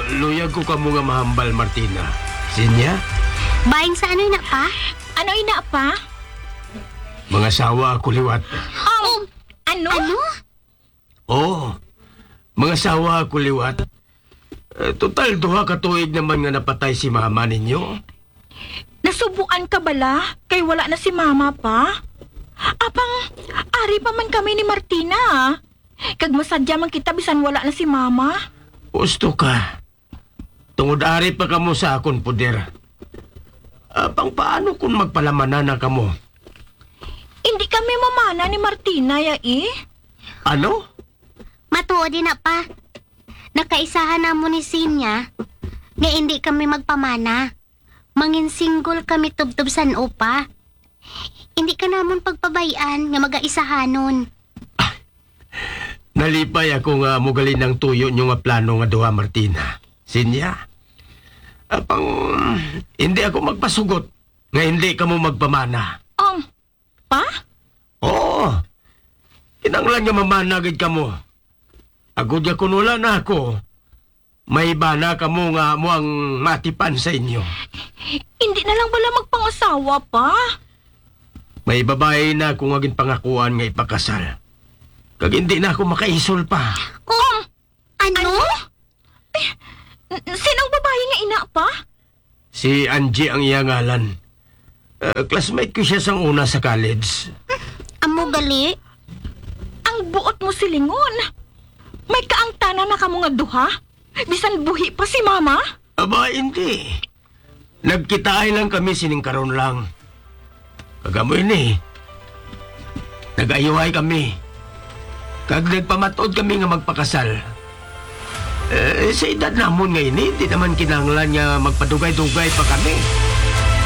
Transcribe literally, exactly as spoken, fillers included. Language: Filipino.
luyag ko ka mo nga mahambal, Martina. Sinya, Baing sa ano na pa? Ano ina pa? mga sawa ako liwat. Um, ano? Ano? Oo, mga sawa ako liwat. Eh, total, duha ka tuig naman nga napatay si mama ninyo. Nasubuan ka bala? Kay wala na si mama pa? Apang, ari pa man kami ni Martina. ah. Kag masadya man kita bisan wala na si mama. Gusto ka. Tungod ari pa kamo sa akon puder. Apang paano kung magpalamanan na kamo? Hindi kami mamana ni Martina ya eh. Ano? Matuod din na pa. Nakaisahan na mo ni Sinya nga hindi kami magpamana. Mangin single kami tubtub san upa. Hindi ka namon pagpabayan nga mag-aisahanon. Nalipay ako nga mugalin ng tuyo nyo nga plano nga duha, Martina. Sinya. Apang hindi ako magpasugot nga hindi ka mo magpamana. Um, pa? Oo. Kinanglan nga mamanagid ka mo. Agod ya kunula na ako. May bana ka mo nga mo ang matipan sa inyo. Hindi na lang bala magpangasawa pa? May babae na akong aging pangakuan nga ipakasal. Kag hindi na ako makaisol pa. Um, Ano? N- sinong babae nga ina pa? Si Angie ang iya ngalan. Uh, classmate ko siya sang una sa college. Amo gali? Ang buot mo silingon. May kaangtana na kamo nga duha? Bisan buhi pa si mama? Aba, hindi. Nagkitaay lang kami sining karon lang. Kagamoy ni. Nag-ayuhay kami. Kag nagpamatod kami nga magpakasal. Eh, sa edad namon ngayon, hindi naman kinanglan nga magpadugay-dugay pa kami.